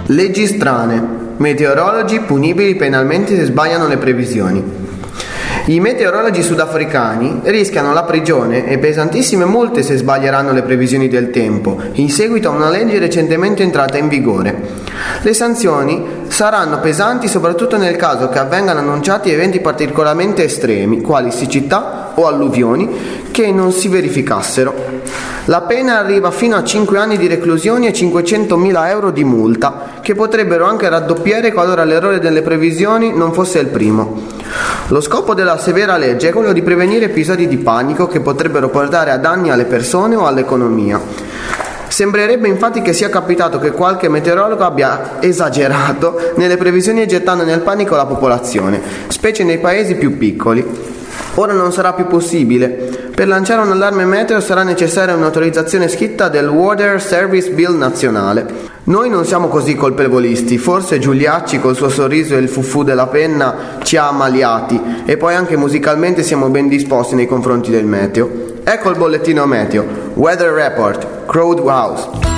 Leggi strane. Meteorologi punibili penalmente se sbagliano le previsioni. I meteorologi sudafricani rischiano la prigione e pesantissime multe se sbaglieranno le previsioni del tempo, in seguito a una legge recentemente entrata in vigore. Le sanzioni saranno pesanti soprattutto nel caso che avvengano annunciati eventi particolarmente estremi, quali siccità o alluvioni, che non si verificassero. La pena arriva fino a 5 anni di reclusione e 500.000 euro di multa, che potrebbero anche raddoppiare qualora l'errore delle previsioni non fosse il primo. Lo scopo della severa legge è quello di prevenire episodi di panico che potrebbero portare a danni alle persone o all'economia. Sembrerebbe infatti che sia capitato che qualche meteorologo abbia esagerato nelle previsioni gettando nel panico la popolazione, specie nei paesi più piccoli. Ora non sarà più possibile. Per lanciare un allarme meteo sarà necessaria un'autorizzazione scritta del Weather Service Bill nazionale. Noi non siamo così colpevolisti, forse Giuliacci col suo sorriso e il fuffù della penna ci ha ammaliati e poi anche musicalmente siamo ben disposti nei confronti del meteo. Ecco il bollettino meteo. Weather Report, Crowd House.